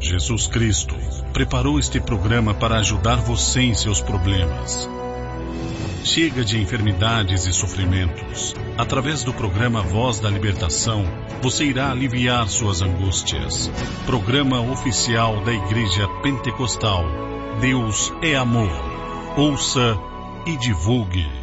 Jesus Cristo preparou este programa para ajudar você em seus problemas. Chega de enfermidades e sofrimentos. Através do programa Voz da Libertação, você irá aliviar suas angústias. Programa oficial da Igreja Pentecostal. Deus é amor. Ouça e divulgue.